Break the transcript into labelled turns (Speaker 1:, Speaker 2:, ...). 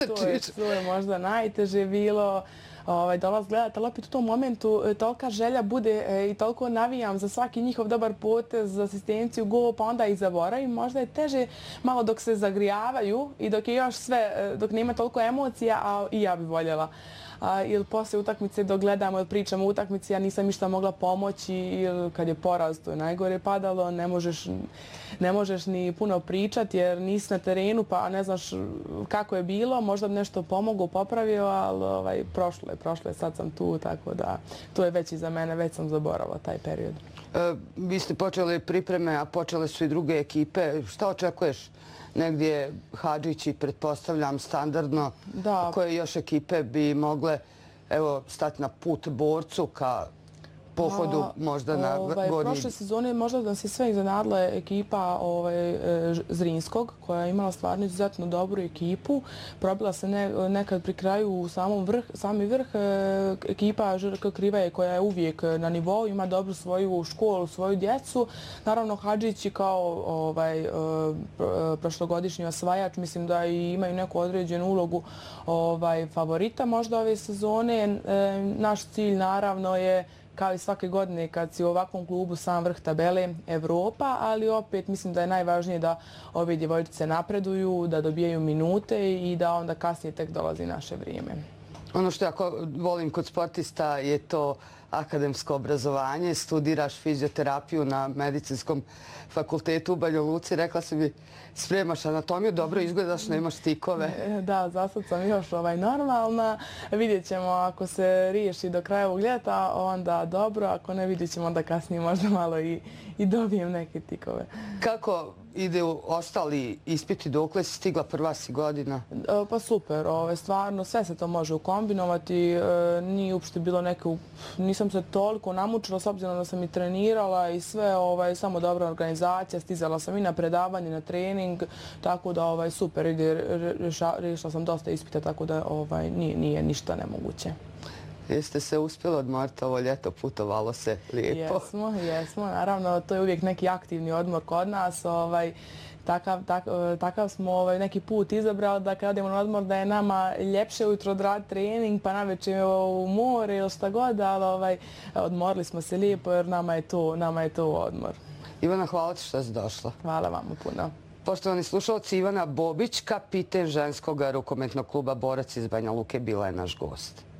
Speaker 1: To je možda najteže bilo. Dolaz gledati, ali opet u tom momentu tolika želja bude i toliko navijam za svaki njihov dobar potez, za asistenciju, gol, pa onda ih zaboravim. Možda je teže malo dok se zagrijavaju i dok je još sve, dok nema toliko emocija, a i ja bi voljela. Ili poslije utakmice dok gledamo ili pričamo o utakmici, ja nisam ništa mogla pomoći ili kad je poraz, to je najgore padalo, ne možeš ni puno pričati jer nisi na terenu pa ne znaš kako je bilo, možda bi nešto pomogao, popravio, ali prošlo je, sad sam tu, tako da to je već iza mene, već sam zaboravila taj period.
Speaker 2: Vi ste počeli pripreme, a počele su i druge ekipe. Šta očekuješ? Negdje Hadžići, pretpostavljam, standardno. Koje još ekipe bi mogle stati na put borcu ka pohodu možda na gornji?
Speaker 1: Prošle sezone možda da se sve iznenadila ekipa Zrinskog, koja je imala stvarno izuzetno dobru ekipu. Probila se nekad pri kraju u sami vrh. Ekipa ŽRK Krivaje koja je uvijek na nivou, ima dobru svoju školu, svoju djecu. Naravno, Hadžići kao prošlogodišnji osvajač, mislim da imaju neku određenu ulogu favorita možda ove sezone. Naš cilj naravno je kao i svake godine kad si u ovakvom klubu sam vrh tabele Evropa, ali opet mislim da je najvažnije da ove djevojčice napreduju, da dobijaju minute i da onda kasnije tek dolazi naše vrijeme.
Speaker 2: Ono što ja volim kod sportista je to akademsko obrazovanje. Studiraš fizioterapiju na medicinskom fakultetu u Banja Luci. Rekla si mi, spremaš anatomiju, dobro izgledaš, nemaš tikove.
Speaker 1: Da, za sad sam još normalna. Vidjet ćemo ako se riješi do kraja ovog ljeta, onda dobro. Ako ne, vidjet ćemo onda kasnije možda malo i dobijem neke tikove.
Speaker 2: Kako ide ostali ispiti, dokle si stigla, prva si godina?
Speaker 1: Pa super, stvarno sve se to može ukombinovati. Nije uopšte bilo neke, nisam se toliko namučila s obzirom da sam i trenirala i sve, samo dobra organizacija, stizala sam i na predavanje, na trening, tako da super ide, riješila sam dosta ispita, tako da nije ništa nemoguće.
Speaker 2: Jeste se uspjeli odmoriti ovo ljeto, putovalo se lijepo?
Speaker 1: Jesmo. Naravno, to je uvijek neki aktivni odmor kod nas. Takav smo neki put izabrali da kad odemo na odmor da je nama ljepše ujutro odraditi trening pa navečer u more ili šta god, ali odmorili smo se lijepo jer nama je to odmor.
Speaker 2: Ivana, hvala ti što si došla.
Speaker 1: Hvala vam puno.
Speaker 2: Poštovani slušalci, Ivana Bobić, kapiten ženskog rukometnog kluba Borac iz Banja Luke, bila je naš gost.